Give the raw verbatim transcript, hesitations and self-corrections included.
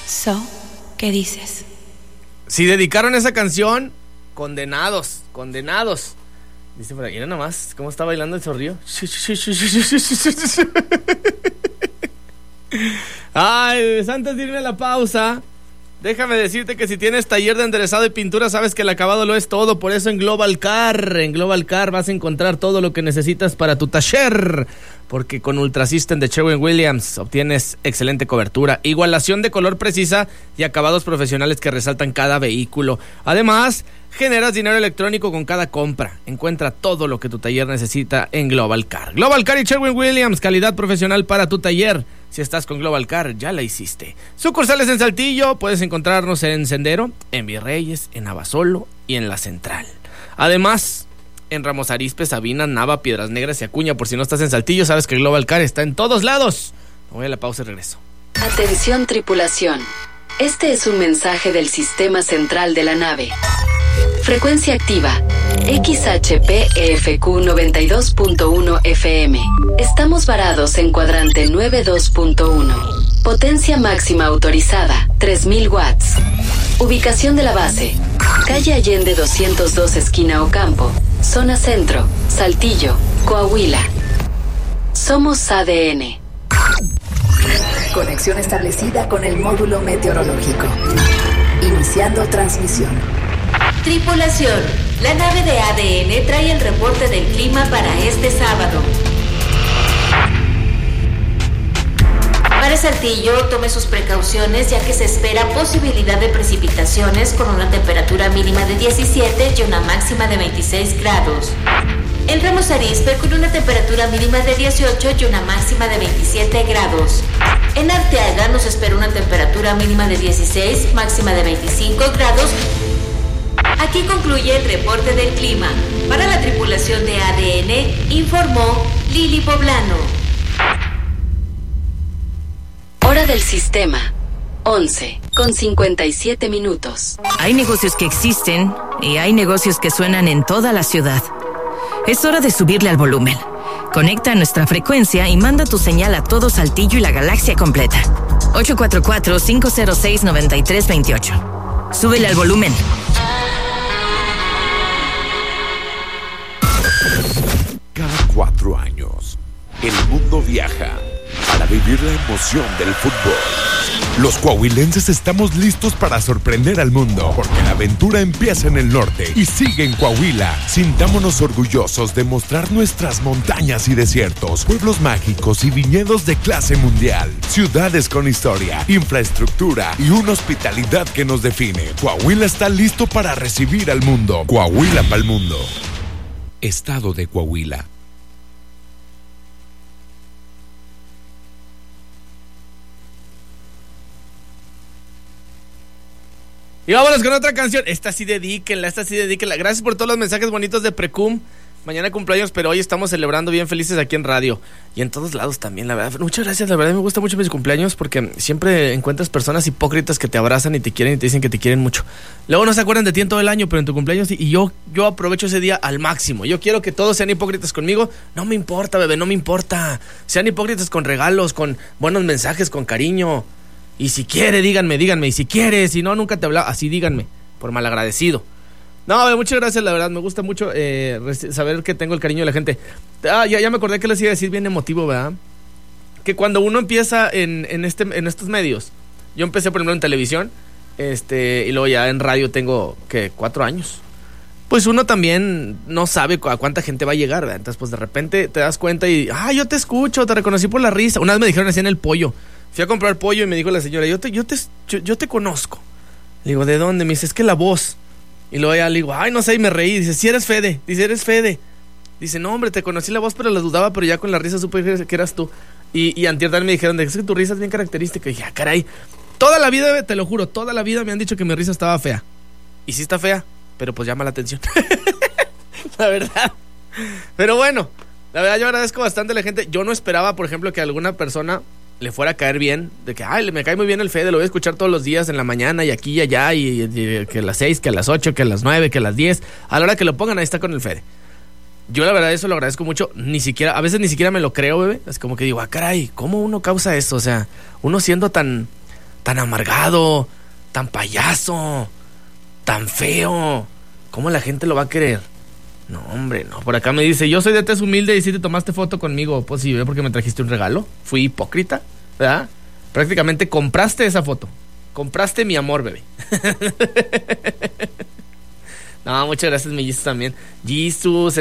So, ¿qué dices? Si dedicaron esa canción, condenados, condenados. Dice por aquí, mira nomás cómo está bailando el zorrillo. Ay, antes de irme a la pausa, déjame decirte que si tienes taller de enderezado y pintura, sabes que el acabado lo es todo. Por eso en Global Car, en Global Car vas a encontrar todo lo que necesitas para tu taller. Porque con Ultra System de Sherwin-Williams obtienes excelente cobertura, igualación de color precisa y acabados profesionales que resaltan cada vehículo. Además, generas dinero electrónico con cada compra. Encuentra todo lo que tu taller necesita en Global Car. Global Car y Sherwin-Williams, calidad profesional para tu taller. Si estás con Global Car, ya la hiciste. Sucursales en Saltillo, puedes encontrarnos en Sendero, en Virreyes, en Abasolo y en La Central. Además, en Ramos Arizpe, Sabina, Nava, Piedras Negras y Acuña. Por si no estás en Saltillo, sabes que Global Car está en todos lados. Me voy a la pausa y regreso. Atención, tripulación. Este es un mensaje del sistema central de la nave. Frecuencia activa. X H P E F Q noventa y dos punto uno F M. Estamos varados en cuadrante noventa y dos punto uno. Potencia máxima autorizada, tres mil watts. Ubicación de la base: calle Allende doscientos dos, esquina Ocampo, zona centro, Saltillo, Coahuila. Somos A D N. Conexión establecida con el módulo meteorológico. Iniciando transmisión. Tripulación, la nave de A D N trae el reporte del clima para este sábado. Para Saltillo, tome sus precauciones ya que se espera posibilidad de precipitaciones con una temperatura mínima de diecisiete y una máxima de veintiséis grados. En Ramos Arizpe, con una temperatura mínima de dieciocho y una máxima de veintisiete grados. En Arteaga nos espera una temperatura mínima de dieciséis, máxima de veinticinco grados. Aquí concluye el reporte del clima. Para la tripulación de A D N, informó Lili Poblano. Hora del sistema, once con cincuenta y siete minutos. Hay negocios que existen y hay negocios que suenan en toda la ciudad. Es hora de subirle al volumen. Conecta a nuestra frecuencia y manda tu señal a todo Saltillo y la galaxia completa. ocho cuatro cuatro, cinco cero seis, nueve tres dos ocho. Súbele al volumen. Cada cuatro años, el mundo viaja para vivir la emoción del fútbol. Los coahuilenses estamos listos para sorprender al mundo, porque la aventura empieza en el norte y sigue en Coahuila. Sintámonos orgullosos de mostrar nuestras montañas y desiertos, pueblos mágicos y viñedos de clase mundial, ciudades con historia, infraestructura y una hospitalidad que nos define. Coahuila está listo para recibir al mundo. Coahuila pa'l mundo. Estado de Coahuila. Y vámonos con otra canción. Esta sí dedíquenla, esta sí dedíquenla. Gracias por todos los mensajes bonitos de Precum. Mañana cumpleaños, pero hoy estamos celebrando bien felices aquí en radio. Y en todos lados también, la verdad. Muchas gracias, la verdad me gusta mucho mis cumpleaños porque siempre encuentras personas hipócritas que te abrazan y te quieren y te dicen que te quieren mucho. Luego no se acuerdan de ti en todo el año, pero en tu cumpleaños sí. Y yo, yo aprovecho ese día al máximo. Yo quiero que todos sean hipócritas conmigo. No me importa, bebé, no me importa. Sean hipócritas con regalos, con buenos mensajes, con cariño. Y si quiere, díganme, díganme. Y si quiere, si no, nunca te hablaba. Así díganme, por malagradecido. No, muchas gracias, la verdad. Me gusta mucho eh, saber que tengo el cariño de la gente. Ah, ya, ya me acordé que les iba a decir bien emotivo, ¿verdad? Que cuando uno empieza en, en, este, en estos medios. Yo empecé, por ejemplo, en televisión. Este, y luego ya en radio tengo, ¿qué? Cuatro años. Pues uno también no sabe a cuánta gente va a llegar, ¿verdad? Entonces, pues de repente te das cuenta y... Ah, yo te escucho, te reconocí por la risa. Una vez me dijeron así en el pollo. Fui a comprar pollo y me dijo la señora, yo te, yo te, yo, yo te conozco. Le digo, ¿de dónde? Me dice, es que la voz. Y luego ya le digo, ay, no sé, y me reí. Dice, sí eres Fede. Dice, eres Fede. Dice, no, hombre, te conocí la voz, pero la dudaba, pero ya con la risa supe que eras tú. Y, y antier me dijeron, es que tu risa es bien característica. Y dije, ah, caray. Toda la vida, te lo juro, toda la vida me han dicho que mi risa estaba fea. Y sí está fea, pero pues llama la atención. La verdad. Pero bueno, la verdad yo agradezco bastante a la gente. Yo no esperaba, por ejemplo, que alguna persona le fuera a caer bien, de que, ay, me cae muy bien el Fede, lo voy a escuchar todos los días en la mañana y aquí y allá, y, y, y que a las seis, que a las ocho, que a las nueve, que a las diez, a la hora que lo pongan, ahí está con el Fede. Yo la verdad eso lo agradezco mucho, ni siquiera, a veces ni siquiera me lo creo, bebé, es como que digo, ah, caray, ¿cómo uno causa eso? O sea, uno siendo tan, tan amargado, tan payaso, tan feo. ¿Cómo la gente lo va a querer? No, hombre, no. Por acá me dice, yo soy de tez humilde y si te tomaste foto conmigo. Pues sí, ¿eh? Porque me trajiste un regalo. Fui hipócrita, ¿verdad? Prácticamente compraste esa foto. Compraste mi amor, bebé. No, muchas gracias, mi Jesus también. Jesus,